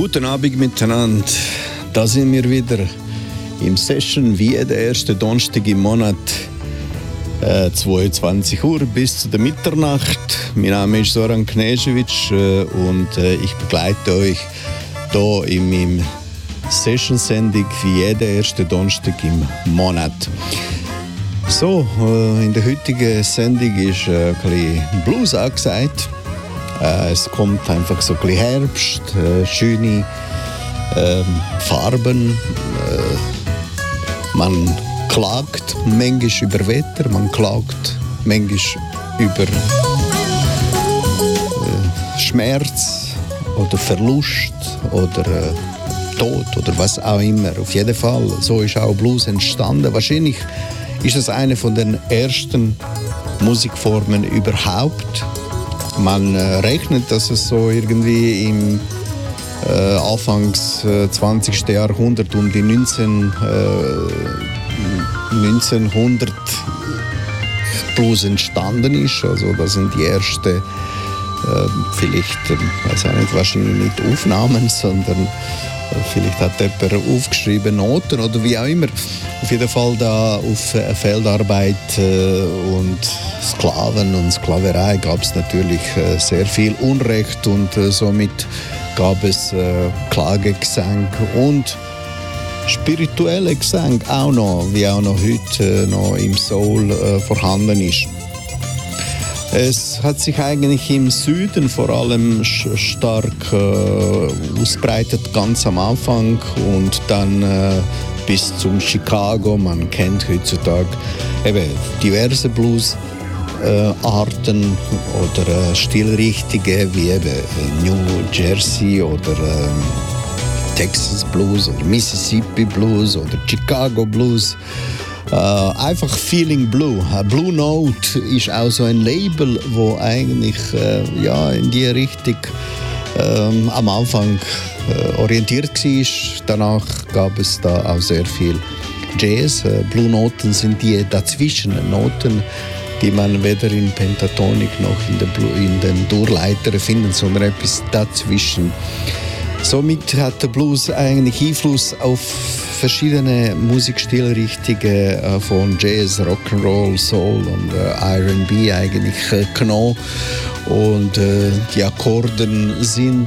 Guten Abend miteinander. Da sind wir wieder im Session wie der erste Donnerstag im Monat. 22 Uhr bis zu der Mitternacht. Mein Name ist Zoran Knežević und ich begleite euch hier in meinem Session-Sendung wie jeder erste Donnerstag im Monat. So, in der heutigen Sendung ist ein bisschen Blues angesagt. Es kommt einfach so ein bisschen Herbst, schöne Farben. Man klagt manchmal über Wetter, man klagt manchmal über Schmerz oder Verlust oder Tod oder was auch immer. Auf jeden Fall, so ist auch Blues entstanden. Wahrscheinlich ist es eine von den ersten Musikformen überhaupt. Man rechnet, dass es so irgendwie im Anfangs 20. Jahrhundert um die 1900 Blues entstanden ist. Also das sind die ersten, vielleicht, weiß auch nicht, wahrscheinlich nicht Aufnahmen, sondern vielleicht hat jemand aufgeschrieben, Noten oder wie auch immer. Auf jeden Fall da auf Feldarbeit und Sklaven und Sklaverei gab es natürlich sehr viel Unrecht und somit gab es Klagegesang und spirituelle Gesang auch noch, wie auch noch heute noch im Soul vorhanden ist. Es hat sich eigentlich im Süden vor allem stark ausbreitet, ganz am Anfang und dann bis zum Chicago. Man kennt heutzutage eben diverse Blues-Arten oder Stilrichtungen wie eben New Jersey oder Texas Blues oder Mississippi Blues oder Chicago Blues. Einfach Feeling Blue. Blue Note ist auch so ein Label, wo eigentlich in die Richtung am Anfang orientiert war. Danach gab es da auch sehr viel Jazz. Blue Noten sind die dazwischen Noten, die man weder in Pentatonik noch in den Durleitern findet, sondern etwas dazwischen. Somit hat der Blues eigentlich Einfluss auf verschiedene Musikstilrichtungen von Jazz, Rock'n'Roll, Soul und R&B eigentlich genommen. Und die Akkorden sind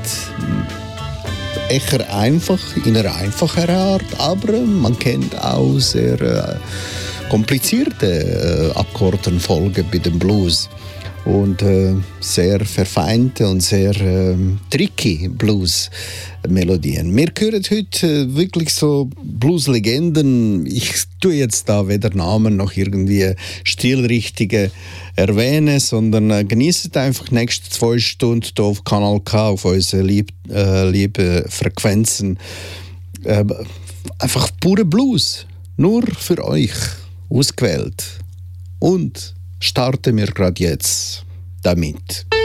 eher einfach, in einer einfachen Art, aber man kennt auch sehr komplizierte Akkordenfolgen bei dem Blues. Und sehr verfeinte und sehr tricky Blues-Melodien. Wir hören heute wirklich so Blues-Legenden. Ich tue jetzt da weder Namen noch irgendwie Stilrichtungen erwähnen, sondern genießt einfach die nächsten 2 Stunden hier auf Kanal K, auf unsere lieben Frequenzen. Einfach pure Blues. Nur für euch ausgewählt. Und starten wir gerade jetzt damit.